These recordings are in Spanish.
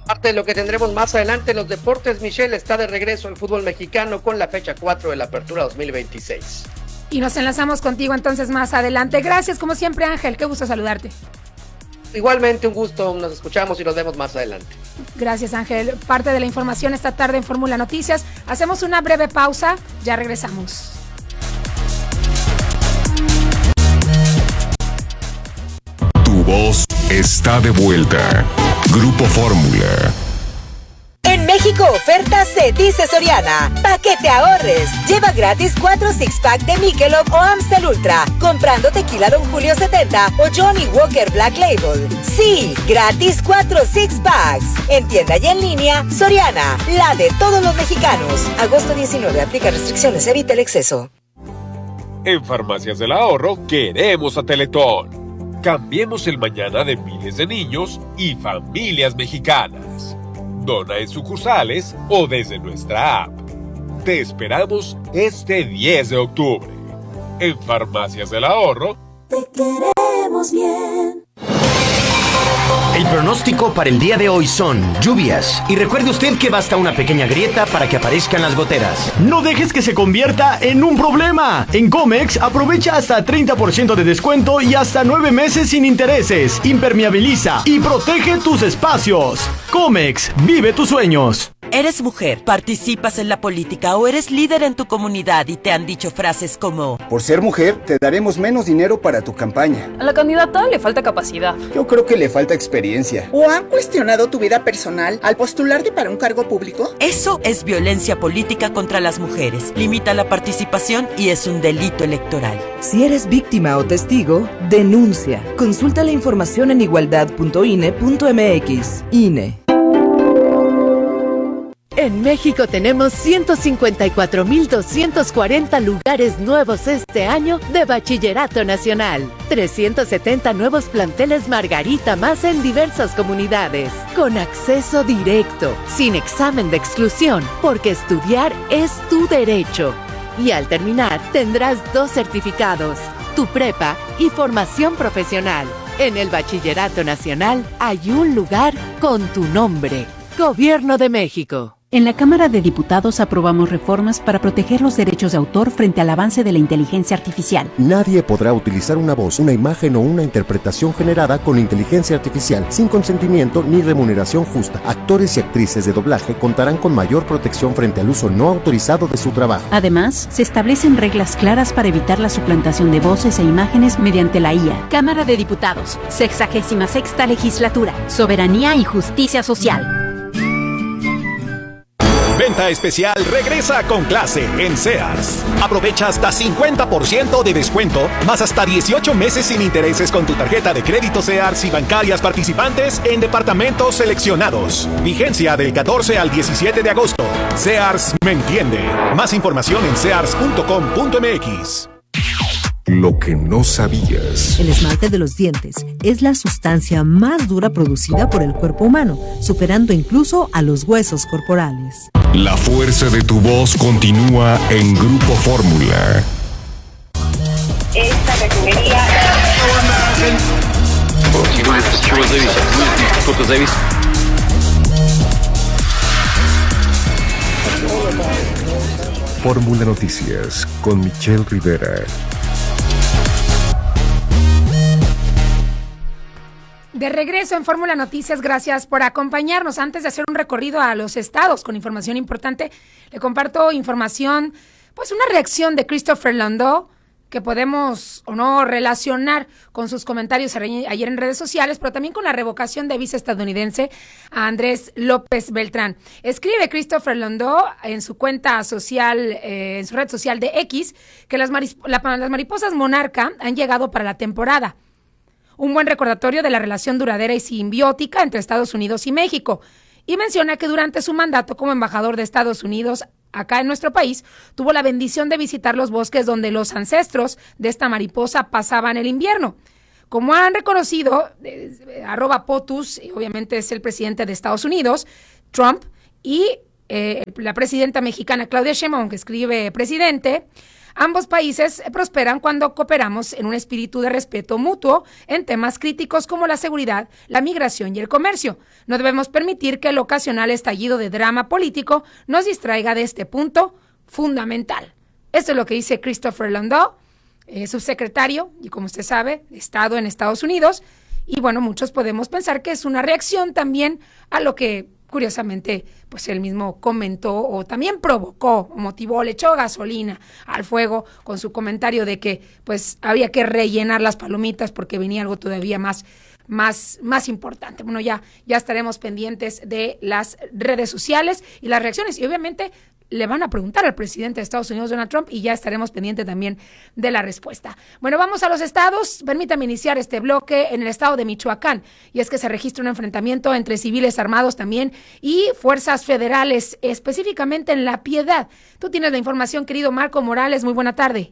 Parte de lo que tendremos más adelante en los deportes, Michelle, está de regreso el fútbol mexicano con la fecha 4 de la Apertura 2026. Y nos enlazamos contigo entonces más adelante. Gracias, como siempre, Ángel. Qué gusto saludarte. Igualmente, un gusto. Nos escuchamos y nos vemos más adelante. Gracias, Ángel. Parte de la información esta tarde en Fórmula Noticias. Hacemos una breve pausa. Ya regresamos. Tu voz está de vuelta. Grupo Fórmula. En México, oferta se dice Soriana. Pa' que te ahorres. Lleva gratis 4 six-pack de Michelob o Amstel Ultra. Comprando tequila Don Julio 70 o Johnny Walker Black Label. Sí, gratis 4 six-packs. En tienda y en línea, Soriana. La de todos los mexicanos. Agosto 19. Aplica restricciones. Evita el exceso. En Farmacias del Ahorro queremos a Teletón. Cambiemos el mañana de miles de niños y familias mexicanas. Dona en sucursales o desde nuestra app. Te esperamos este 10 de octubre. En Farmacias del Ahorro. Te queremos bien. El pronóstico para el día de hoy son lluvias. Y recuerde usted que basta una pequeña grieta para que aparezcan las goteras. No dejes que se convierta en un problema. En Comex aprovecha hasta 30% de descuento y hasta 9 meses sin intereses. Impermeabiliza y protege tus espacios. Comex, vive tus sueños. ¿Eres mujer, participas en la política o eres líder en tu comunidad y te han dicho frases como: por ser mujer, te daremos menos dinero para tu campaña? A la candidata le falta capacidad. Yo creo que le falta experiencia. ¿O han cuestionado tu vida personal al postularte para un cargo público? Eso es violencia política contra las mujeres. Limita la participación y es un delito electoral. Si eres víctima o testigo, denuncia. Consulta la información en igualdad.ine.mx. INE. En México tenemos 154,240 lugares nuevos este año de Bachillerato Nacional. 370 nuevos planteles Margarita más en diversas comunidades. Con acceso directo, sin examen de exclusión, porque estudiar es tu derecho. Y al terminar tendrás 2 certificados, tu prepa y formación profesional. En el Bachillerato Nacional hay un lugar con tu nombre. Gobierno de México. En la Cámara de Diputados aprobamos reformas para proteger los derechos de autor frente al avance de la inteligencia artificial. Nadie podrá utilizar una voz, una imagen o una interpretación generada con inteligencia artificial sin consentimiento ni remuneración justa. Actores y actrices de doblaje contarán con mayor protección frente al uso no autorizado de su trabajo. Además, se establecen reglas claras para evitar la suplantación de voces e imágenes mediante la IA. Cámara de Diputados, 66ª Legislatura, Soberanía y Justicia Social. Venta especial regresa con clase en Sears. Aprovecha hasta 50% de descuento, más hasta 18 meses sin intereses con tu tarjeta de crédito Sears y bancarias participantes en departamentos seleccionados. Vigencia del 14 al 17 de agosto. Sears me entiende. Más información en sears.com.mx. Lo que no sabías. El esmalte de los dientes es la sustancia más dura producida por el cuerpo humano, superando incluso a los huesos corporales. La fuerza de tu voz continúa en Grupo Fórmula. Esta refinería... Fórmula Noticias con Michelle Rivera. De regreso en Fórmula Noticias, gracias por acompañarnos. Antes de hacer un recorrido a los estados con información importante, le comparto información, pues una reacción de Christopher Landau, que podemos o no relacionar con sus comentarios ayer en redes sociales, pero también con la revocación de visa estadounidense a Andrés López Beltrán. Escribe Christopher Landau en su cuenta social, en su red social de X, que las mariposas monarca han llegado para la temporada. Un buen recordatorio de la relación duradera y simbiótica entre Estados Unidos y México. Y menciona que durante su mandato como embajador de Estados Unidos acá en nuestro país, tuvo la bendición de visitar los bosques donde los ancestros de esta mariposa pasaban el invierno. Como han reconocido, @POTUS, obviamente es el presidente de Estados Unidos, Trump, y la presidenta mexicana Claudia Sheinbaum, que escribe presidente, Ambos países prosperan cuando cooperamos en un espíritu de respeto mutuo en temas críticos como la seguridad, la migración y el comercio. No debemos permitir que el ocasional estallido de drama político nos distraiga de este punto fundamental. Esto es lo que dice Christopher Landau, subsecretario, y como usted sabe, de Estado en Estados Unidos. Y bueno, muchos podemos pensar que es una reacción también a lo que curiosamente, pues él mismo comentó o también provocó, o motivó, le echó gasolina al fuego con su comentario de que pues había que rellenar las palomitas porque venía algo todavía más importante. Bueno, ya estaremos pendientes de las redes sociales y las reacciones, y obviamente le van a preguntar al presidente de Estados Unidos, Donald Trump, y ya estaremos pendientes también de la respuesta. Bueno, vamos a los estados. Permítame iniciar este bloque en el estado de Michoacán, y es que se registra un enfrentamiento entre civiles armados también y fuerzas federales, específicamente en La Piedad. Tú tienes la información, querido Marco Morales. Muy buena tarde.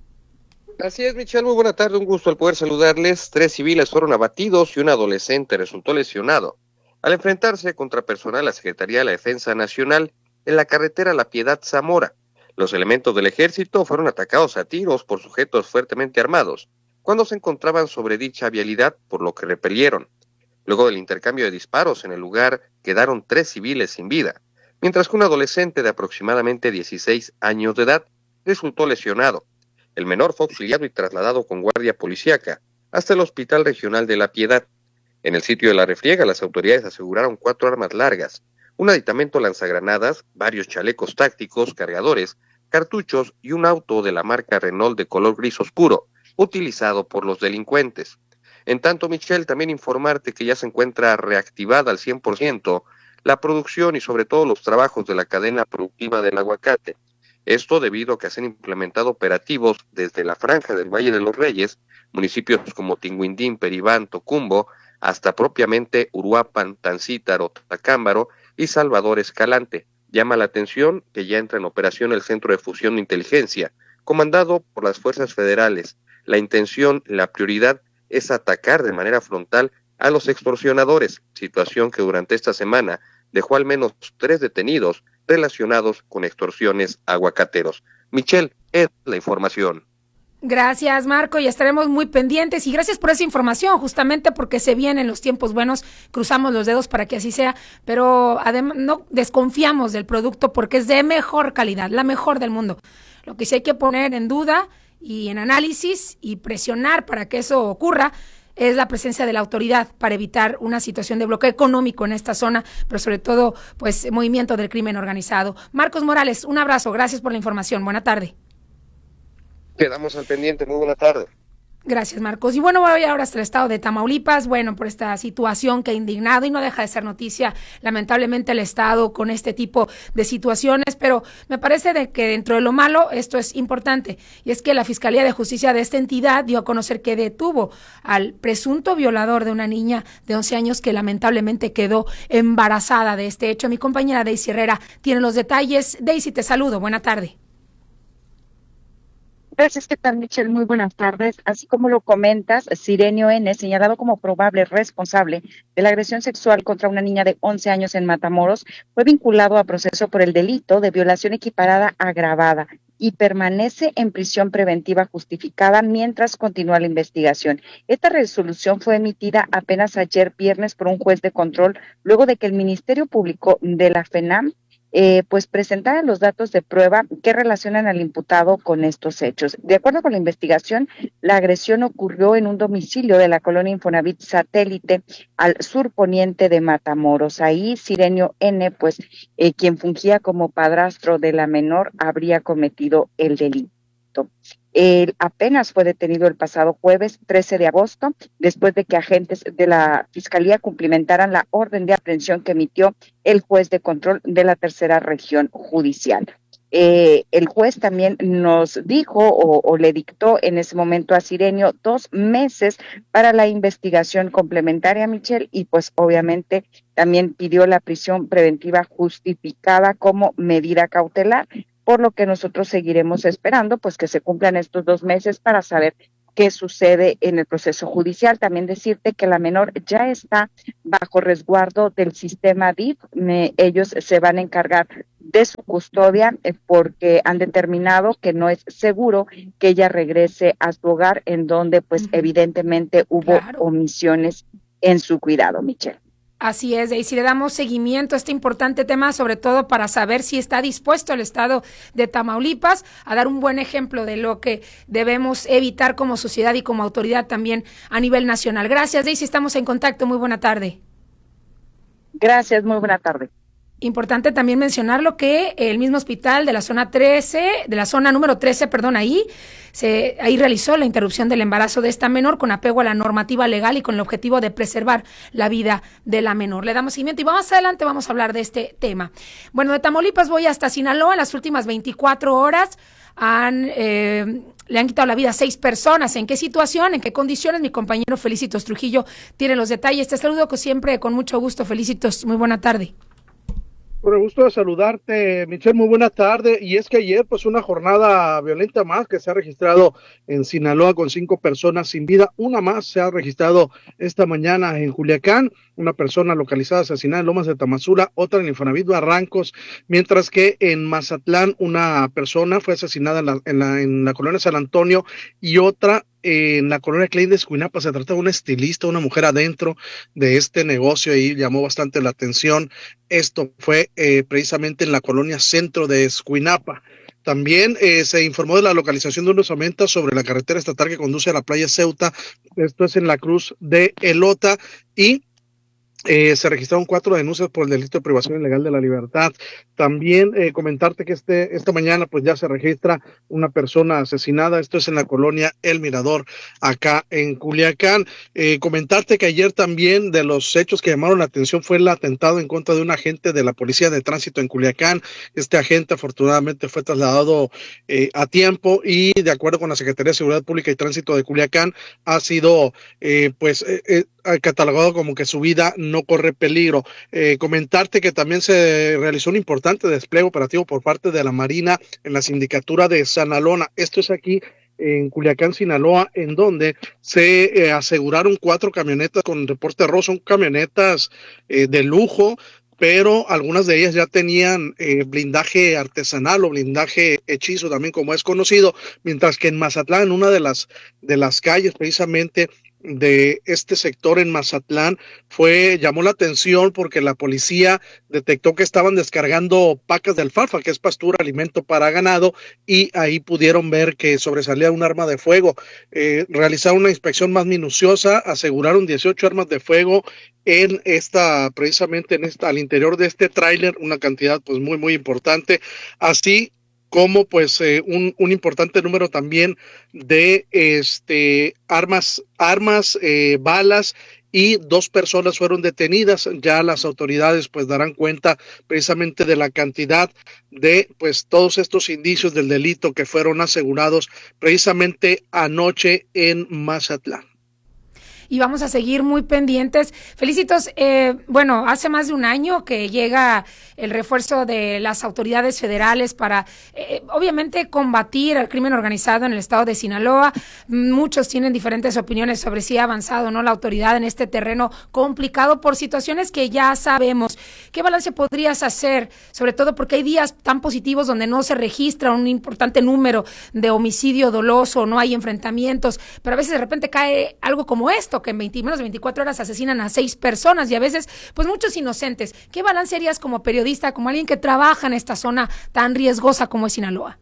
Así es, Michelle, muy buena tarde, un gusto al poder saludarles. 3 civiles fueron abatidos y un adolescente resultó lesionado al enfrentarse contra personal de la Secretaría de la Defensa Nacional en la carretera La Piedad-Zamora. Los elementos del ejército fueron atacados a tiros por sujetos fuertemente armados cuando se encontraban sobre dicha vialidad, por lo que repelieron. Luego del intercambio de disparos en el lugar quedaron 3 civiles sin vida, mientras que un adolescente de aproximadamente 16 años de edad resultó lesionado. El menor fue auxiliado y trasladado con guardia policíaca hasta el Hospital Regional de La Piedad. En el sitio de la refriega, las autoridades aseguraron 4 armas largas, un aditamento lanzagranadas, varios chalecos tácticos, cargadores, cartuchos y un auto de la marca Renault de color gris oscuro, utilizado por los delincuentes. En tanto, Michelle, también informarte que ya se encuentra reactivada al 100% la producción y sobre todo los trabajos de la cadena productiva del aguacate. Esto debido a que se han implementado operativos desde la franja del Valle de los Reyes, municipios como Tinguindín, Peribán, Tocumbo, hasta propiamente Uruapan, Tancítaro, Tacámbaro y Salvador Escalante. Llama la atención que ya entra en operación el Centro de Fusión de Inteligencia, comandado por las fuerzas federales. La intención, la prioridad es atacar de manera frontal a los extorsionadores, situación que durante esta semana dejó al menos 3 detenidos relacionados con extorsiones a aguacateros. Michelle, es la información. Gracias, Marco, y estaremos muy pendientes, y gracias por esa información, justamente porque se vienen los tiempos buenos, cruzamos los dedos para que así sea, pero además no desconfiamos del producto porque es de mejor calidad, la mejor del mundo. Lo que sí hay que poner en duda y en análisis y presionar para que eso ocurra es la presencia de la autoridad para evitar una situación de bloqueo económico en esta zona, pero sobre todo, pues, movimiento del crimen organizado. Marcos Morales, un abrazo, gracias por la información, buena tarde. Quedamos al pendiente, muy buena tarde. Gracias, Marcos. Y bueno, voy ahora hasta el estado de Tamaulipas, bueno, por esta situación que ha indignado y no deja de ser noticia, lamentablemente, el estado con este tipo de situaciones, pero me parece de que dentro de lo malo esto es importante, y es que la Fiscalía de Justicia de esta entidad dio a conocer que detuvo al presunto violador de una niña de 11 años que lamentablemente quedó embarazada de este hecho. Mi compañera Daisy Herrera tiene los detalles. Daisy, te saludo, buena tarde. Gracias, ¿qué tal, Michelle? Muy buenas tardes. Así como lo comentas, Sirenio N., señalado como probable responsable de la agresión sexual contra una niña de 11 años en Matamoros, fue vinculado a proceso por el delito de violación equiparada agravada y permanece en prisión preventiva justificada mientras continúa la investigación. Esta resolución fue emitida apenas ayer viernes por un juez de control, luego de que el Ministerio Público de la FENAM pues presentara los datos de prueba que relacionan al imputado con estos hechos. De acuerdo con la investigación, la agresión ocurrió en un domicilio de la colonia Infonavit Satélite al surponiente de Matamoros. Ahí Sirenio N., pues quien fungía como padrastro de la menor, habría cometido el delito. Él apenas fue detenido el pasado jueves 13 de agosto, después de que agentes de la Fiscalía cumplimentaran la orden de aprehensión que emitió el juez de control de la tercera región judicial. El juez también nos dijo o le dictó en ese momento a Sirenio 2 meses para la investigación complementaria, Michelle, y pues obviamente también pidió la prisión preventiva justificada como medida cautelar, por lo que nosotros seguiremos esperando pues que se cumplan estos 2 meses para saber qué sucede en el proceso judicial. También decirte que la menor ya está bajo resguardo del sistema DIF. Ellos se van a encargar de su custodia porque han determinado que no es seguro que ella regrese a su hogar, en donde pues evidentemente hubo omisiones en su cuidado, Michelle. Así es, y si le damos seguimiento a este importante tema, sobre todo para saber si está dispuesto el estado de Tamaulipas a dar un buen ejemplo de lo que debemos evitar como sociedad y como autoridad también a nivel nacional. Gracias, Daisy, estamos en contacto. Muy buena tarde. Gracias, muy buena tarde. Importante también mencionar lo que el mismo hospital de la zona 13, de la zona número 13, ahí realizó la interrupción del embarazo de esta menor con apego a la normativa legal y con el objetivo de preservar la vida de la menor. Le damos seguimiento y más adelante vamos a hablar de este tema. Bueno, de Tamaulipas voy hasta Sinaloa. En las últimas 24 horas le han quitado la vida a 6 personas. ¿En qué situación? ¿En qué condiciones? Mi compañero Felicitos Trujillo tiene los detalles. Te saludo siempre con mucho gusto, Felicitos. Muy buena tarde. Con el gusto de saludarte, Michelle, muy buena tarde. Y es que ayer, pues, una jornada violenta más que se ha registrado en Sinaloa con 5 personas sin vida. Una más se ha registrado esta mañana en Culiacán, una persona localizada asesinada en Lomas de Tamazula, otra en Infonavit Barrancos, mientras que en Mazatlán una persona fue asesinada en la colonia San Antonio y otra en la colonia Klein de Escuinapa. Se trata de una estilista, una mujer adentro de este negocio y llamó bastante la atención. Esto fue precisamente en la colonia Centro de Escuinapa. También se informó de la localización de unos aumentos sobre la carretera estatal que conduce a la playa Ceuta. Esto es en la Cruz de Elota y se registraron 4 denuncias por el delito de privación ilegal de la libertad. También comentarte que esta mañana pues ya se registra una persona asesinada. Esto es en la colonia El Mirador, acá en Culiacán. Comentarte que ayer también de los hechos que llamaron la atención fue el atentado en contra de un agente de la Policía de Tránsito en Culiacán. Este agente afortunadamente fue trasladado a tiempo y de acuerdo con la Secretaría de Seguridad Pública y Tránsito de Culiacán ha sido catalogado como que su vida no corre peligro. Comentarte que también se realizó un importante despliegue operativo por parte de la Marina en la sindicatura de Sanalona. Esto es aquí en Culiacán, Sinaloa, en donde se aseguraron 4 camionetas con reporte rojo. Son camionetas de lujo, pero algunas de ellas ya tenían blindaje artesanal o blindaje hechizo también, como es conocido, mientras que en Mazatlán, en una de las calles precisamente de este sector en Mazatlán, llamó la atención porque la policía detectó que estaban descargando pacas de alfalfa, que es pastura, alimento para ganado, y ahí pudieron ver que sobresalía un arma de fuego. Realizaron una inspección más minuciosa, aseguraron 18 armas de fuego precisamente al interior de este tráiler, una cantidad pues muy muy importante, así como pues un importante número también de armas, balas, y 2 personas fueron detenidas. Ya las autoridades pues darán cuenta precisamente de la cantidad de pues todos estos indicios del delito que fueron asegurados precisamente anoche en Mazatlán. Y vamos a seguir muy pendientes. Felicitos, hace más de un año que llega el refuerzo de las autoridades federales para, obviamente, combatir al crimen organizado en el estado de Sinaloa. Muchos tienen diferentes opiniones sobre si ha avanzado o no la autoridad en este terreno complicado por situaciones que ya sabemos. ¿Qué balance podrías hacer? Sobre todo porque hay días tan positivos donde no se registra un importante número de homicidio doloso, no hay enfrentamientos, pero a veces de repente cae algo como esto, que en menos de 24 horas asesinan a 6 personas y a veces pues muchos inocentes. ¿Qué balance harías como periodista, como alguien que trabaja en esta zona tan riesgosa como es Sinaloa?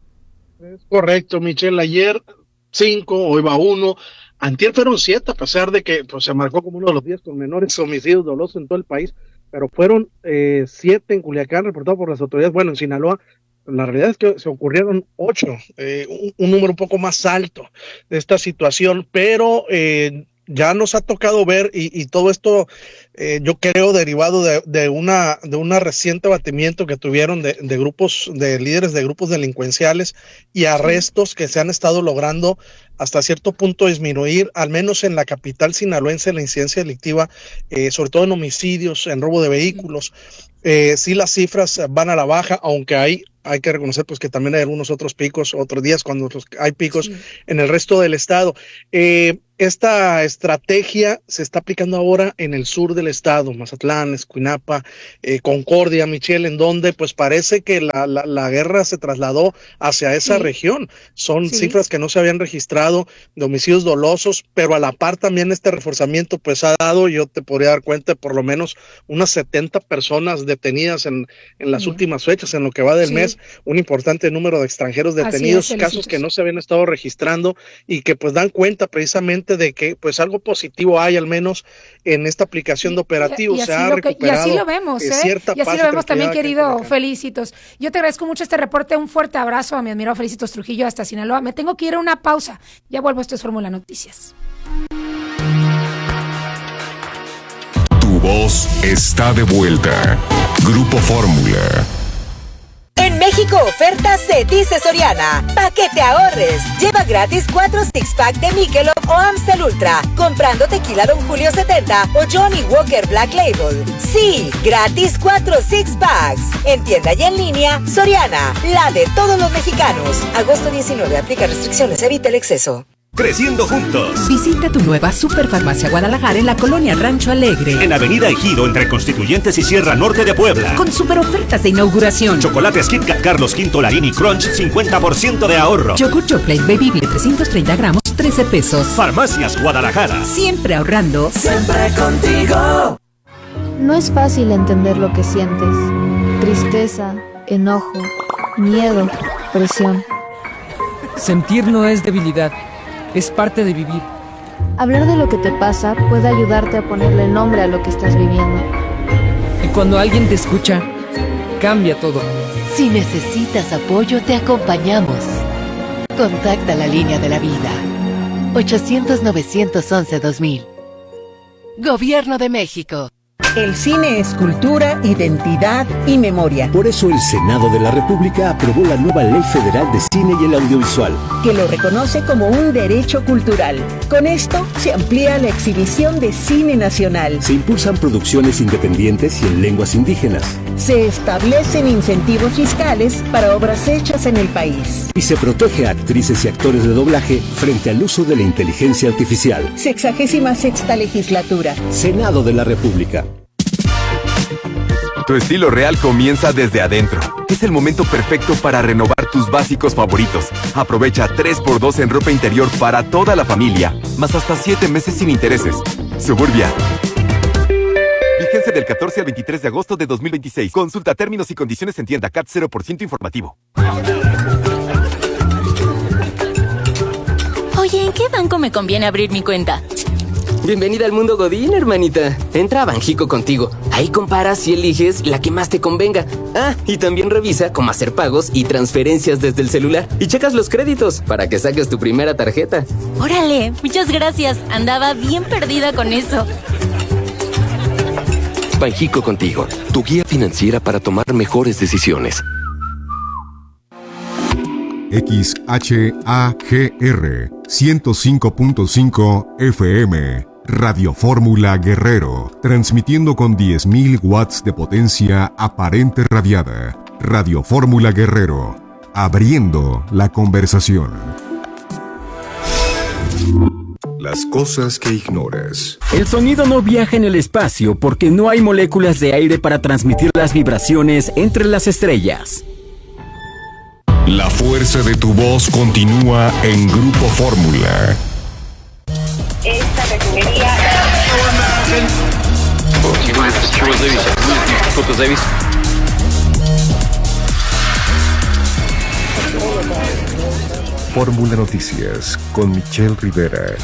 Es correcto, Michelle. Ayer 5, hoy va 1. Antier fueron 7, a pesar de que pues, se marcó como uno de los días con menores homicidios dolosos en todo el país, pero fueron 7 en Culiacán reportados por las autoridades. Bueno, en Sinaloa la realidad es que se ocurrieron 8, un número un poco más alto de esta situación, pero ya nos ha tocado ver y todo esto yo creo derivado de una reciente abatimiento que tuvieron de grupos de líderes de grupos delincuenciales y arrestos que se han estado logrando hasta cierto punto disminuir, al menos en la capital sinaloense, la incidencia delictiva, sobre todo en homicidios, en robo de vehículos. Sí, las cifras van a la baja, aunque hay que reconocer pues que también hay algunos otros picos, otros días cuando hay picos en el resto del estado. Esta estrategia se está aplicando ahora en el sur del estado, Mazatlán, Escuinapa, Concordia, Michelle, en donde pues parece que la guerra se trasladó hacia esa región. Son cifras que no se habían registrado de homicidios dolosos, pero a la par también este reforzamiento pues ha dado, yo te podría dar cuenta, por lo menos unas 70 personas detenidas en las últimas fechas, en lo que va del mes, un importante número de extranjeros detenidos, casos que no se habían estado registrando y que pues dan cuenta precisamente de que pues algo positivo hay al menos en esta aplicación de operativos. Y así lo vemos, y así lo vemos también, querido Felicitos. Yo te agradezco mucho este reporte, un fuerte abrazo a mi admirado Felicitos Trujillo hasta Sinaloa. Me tengo que ir a una pausa, ya vuelvo, esto es Fórmula Noticias. Tu voz está de vuelta. Grupo Fórmula. En México, oferta se dice Soriana. Pa' que te ahorres. Lleva gratis 4 six-pack de Michelob o Amstel Ultra, comprando tequila Don Julio 70 o Johnny Walker Black Label. Sí, gratis 4 six-packs. En tienda y en línea, Soriana, la de todos los mexicanos. Agosto 19, aplica restricciones, evita el exceso. Creciendo juntos. Visita tu nueva Superfarmacia Guadalajara en la colonia Rancho Alegre. En Avenida Ejido, entre Constituyentes y Sierra Norte de Puebla. Con super ofertas de inauguración. Chocolates Kit Kat Carlos V Larini Crunch, 50% de ahorro. Yogur Chocolate bebible 330 gramos, 13 pesos. Farmacias Guadalajara. Siempre ahorrando. Siempre contigo. No es fácil entender lo que sientes. Tristeza, enojo, miedo, presión. Sentir no es debilidad. Es parte de vivir. Hablar de lo que te pasa puede ayudarte a ponerle nombre a lo que estás viviendo. Y cuando alguien te escucha, cambia todo. Si necesitas apoyo, te acompañamos. Contacta la línea de la vida. 800-911-2000. Gobierno de México. El cine es cultura, identidad y memoria. Por eso el Senado de la República aprobó la nueva Ley Federal de Cine y el Audiovisual, que lo reconoce como un derecho cultural. Con esto se amplía la exhibición de cine nacional. Se impulsan producciones independientes y en lenguas indígenas. Se establecen incentivos fiscales para obras hechas en el país. Y se protege a actrices y actores de doblaje frente al uso de la inteligencia artificial. 66ª legislatura. Senado de la República. Tu estilo real comienza desde adentro. Es el momento perfecto para renovar tus básicos favoritos. Aprovecha 3x2 en ropa interior para toda la familia, más hasta 7 meses sin intereses. Suburbia. Vigencia del 14 al 23 de agosto de 2026. Consulta términos y condiciones en tienda. CAT 0% informativo. Oye, ¿en qué banco me conviene abrir mi cuenta? Bienvenida al mundo Godín, hermanita. Entra a Banjico Contigo. Ahí comparas y eliges la que más te convenga. Ah, y también revisa cómo hacer pagos y transferencias desde el celular. Y checas los créditos para que saques tu primera tarjeta. Órale, muchas gracias. Andaba bien perdida con eso. Banjico Contigo, tu guía financiera para tomar mejores decisiones. XHAGR 105.5 FM Radio Fórmula Guerrero, transmitiendo con 10.000 watts de potencia aparente radiada. Radio Fórmula Guerrero, abriendo la conversación. Las cosas que ignoras. El sonido no viaja en el espacio porque no hay moléculas de aire para transmitir las vibraciones entre las estrellas. La fuerza de tu voz continúa en Grupo Fórmula. Esta refinería... Fórmula Noticias con Michelle Rivera.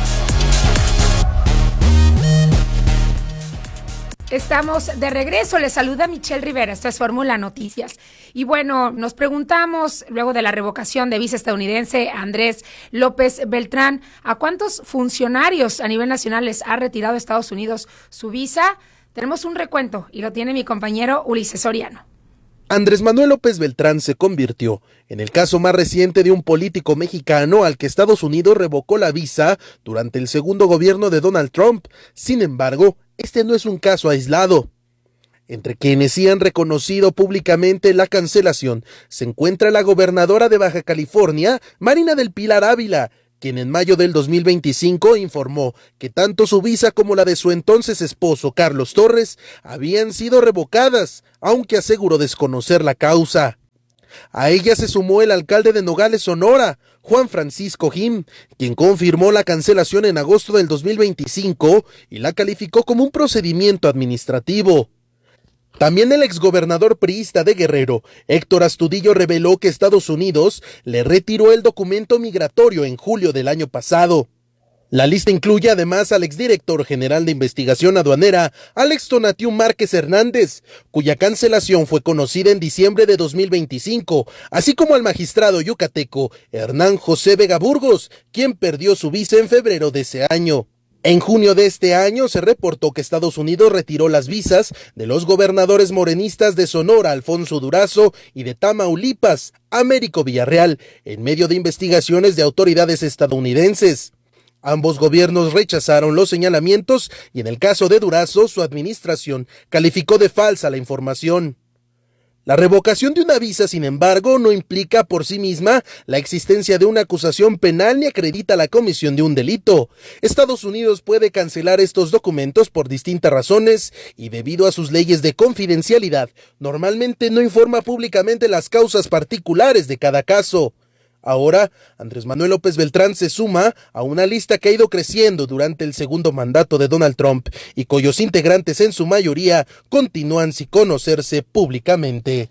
Estamos de regreso, les saluda Michelle Rivera, esto es Fórmula Noticias. Y bueno, nos preguntamos, luego de la revocación de visa estadounidense Andrés López Beltrán, ¿a cuántos funcionarios a nivel nacional les ha retirado Estados Unidos su visa? Tenemos un recuento y lo tiene mi compañero Ulises Soriano. Andrés Manuel López Beltrán se convirtió en el caso más reciente de un político mexicano al que Estados Unidos revocó la visa durante el segundo gobierno de Donald Trump. Sin embargo, este no es un caso aislado. Entre quienes sí han reconocido públicamente la cancelación se encuentra la gobernadora de Baja California, Marina del Pilar Ávila, quien en mayo del 2025 informó que tanto su visa como la de su entonces esposo Carlos Torres habían sido revocadas, aunque aseguró desconocer la causa. A ella se sumó el alcalde de Nogales, Sonora, Juan Francisco Jim, quien confirmó la cancelación en agosto del 2025 y la calificó como un procedimiento administrativo. También el exgobernador priista de Guerrero, Héctor Astudillo, reveló que Estados Unidos le retiró el documento migratorio en julio del año pasado. La lista incluye además al exdirector general de investigación aduanera, Alex Tonatiu Márquez Hernández, cuya cancelación fue conocida en diciembre de 2025, así como al magistrado yucateco Hernán José Vega Burgos, quien perdió su visa en febrero de ese año. En junio de este año se reportó que Estados Unidos retiró las visas de los gobernadores morenistas de Sonora, Alfonso Durazo, y de Tamaulipas, Américo Villarreal, en medio de investigaciones de autoridades estadounidenses. Ambos gobiernos rechazaron los señalamientos y en el caso de Durazo, su administración calificó de falsa la información. La revocación de una visa, sin embargo, no implica por sí misma la existencia de una acusación penal ni acredita la comisión de un delito. Estados Unidos puede cancelar estos documentos por distintas razones y debido a sus leyes de confidencialidad, normalmente no informa públicamente las causas particulares de cada caso. Ahora, Andrés Manuel López Beltrán se suma a una lista que ha ido creciendo durante el segundo mandato de Donald Trump y cuyos integrantes en su mayoría continúan sin conocerse públicamente.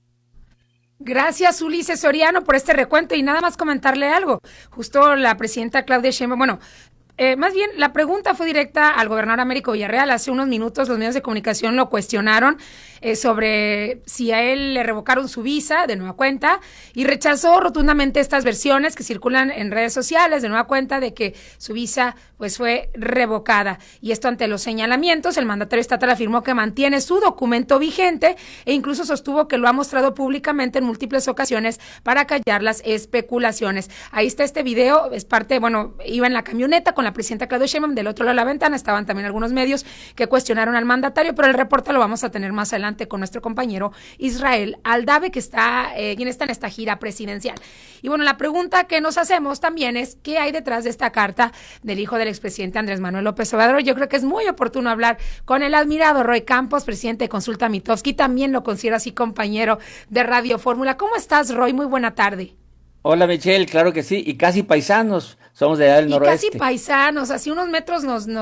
Gracias, Ulises Soriano, por este recuento y nada más comentarle algo. Justo la presidenta Claudia Sheinbaum, más bien, la pregunta fue directa al gobernador Américo Villarreal. Hace unos minutos los medios de comunicación lo cuestionaron sobre si a él le revocaron su visa de nueva cuenta y rechazó rotundamente estas versiones que circulan en redes sociales de nueva cuenta de que su visa pues fue revocada. Y esto ante los señalamientos, el mandatario estatal afirmó que mantiene su documento vigente e incluso sostuvo que lo ha mostrado públicamente en múltiples ocasiones para callar las especulaciones. Ahí está este video, es parte, iba en la camioneta con la presidenta Claudia Sheinbaum, del otro lado de la ventana estaban también algunos medios que cuestionaron al mandatario, pero el reporte lo vamos a tener más adelante con nuestro compañero Israel Aldave, que está, quien está en esta gira presidencial. Y la pregunta que nos hacemos también es, ¿qué hay detrás de esta carta del hijo del expresidente Andrés Manuel López Obrador? Yo creo que es muy oportuno hablar con el admirado Roy Campos, presidente de Consulta Mitofsky, también lo considero así compañero de Radio Fórmula. ¿Cómo estás, Roy? Muy buena tarde. Hola, Michelle, claro que sí, y casi paisanos, somos de allá del noroeste. Casi paisanos, así unos metros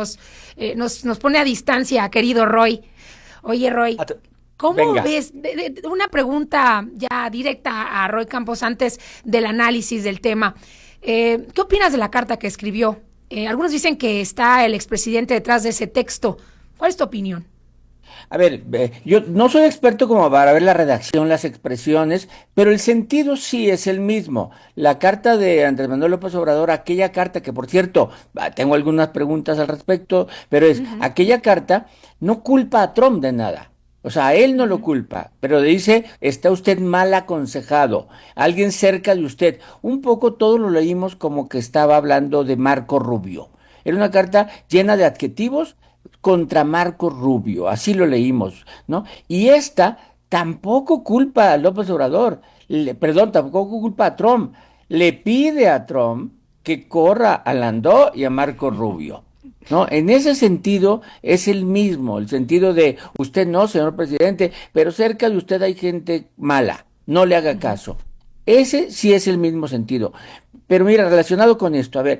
nos pone a distancia, querido Roy. Oye, Roy, ¿cómo ves? Una pregunta ya directa a Roy Campos antes del análisis del tema. ¿Qué opinas de la carta que escribió? Algunos dicen que está el expresidente detrás de ese texto. ¿Cuál es tu opinión? A ver, yo no soy experto como para ver la redacción, las expresiones, pero el sentido sí es el mismo. La carta de Andrés Manuel López Obrador, aquella carta que, por cierto, tengo algunas preguntas al respecto, pero aquella carta no culpa a Trump de nada. O sea, a él no lo culpa, pero dice, está usted mal aconsejado, alguien cerca de usted. Un poco todo lo leímos como que estaba hablando de Marco Rubio. Era una carta llena de adjetivos contra Marco Rubio, así lo leímos, ¿no? Y esta tampoco culpa a López Obrador, tampoco culpa a Trump, le pide a Trump que corra a Landó y a Marco Rubio, ¿no? En ese sentido es el mismo, el sentido de usted no, señor presidente, pero cerca de usted hay gente mala, no le haga caso. Ese sí es el mismo sentido. Pero mira, relacionado con esto, a ver,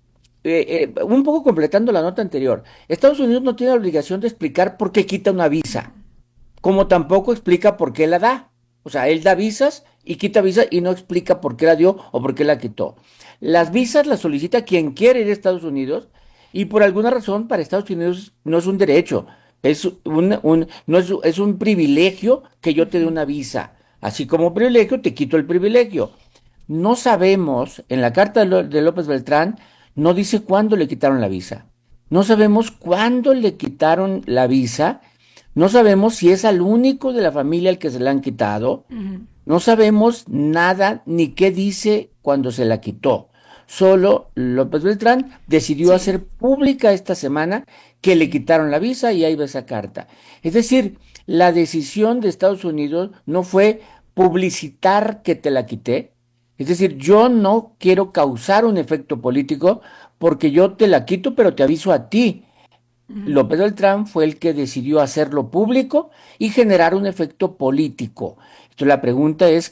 un poco completando la nota anterior, Estados Unidos no tiene la obligación de explicar por qué quita una visa, como tampoco explica por qué la da. O sea, él da visas y quita visas y no explica por qué la dio o por qué la quitó. Las visas las solicita quien quiere ir a Estados Unidos y por alguna razón para Estados Unidos no es un derecho, es un privilegio que yo te dé una visa. Así como privilegio, te quito el privilegio. No sabemos, en la carta de López Beltrán, no dice cuándo le quitaron la visa. No sabemos cuándo le quitaron la visa, No sabemos si es al único de la familia al que se la han quitado. No sabemos nada ni qué dice cuando se la quitó. Solo López Beltrán decidió hacer pública esta semana que le quitaron la visa y ahí va esa carta. Es decir, la decisión de Estados Unidos no fue publicitar que te la quité. Es decir, yo no quiero causar un efecto político porque yo te la quito, pero te aviso a ti. López Beltrán fue el que decidió hacerlo público y generar un efecto político. Entonces la pregunta es,